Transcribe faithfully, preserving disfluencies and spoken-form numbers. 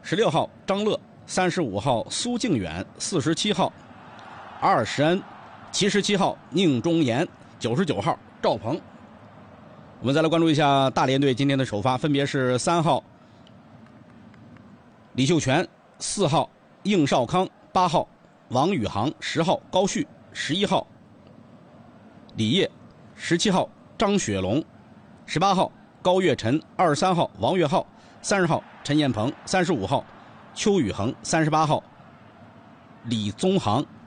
十六号张乐，三十五号苏靖远，四十七号二十恩，七十七号宁忠言，九十九号赵鹏。我们再来关注一下大连队今天的首发，分别是三号李秀全，四号应少康，八号王宇航，十号高旭，十一号李烨，十七号张雪龙，十八号高岳晨，二十三号王岳浩，三十号陈彦鹏，三十五号邱宇恒，三十八号李宗航。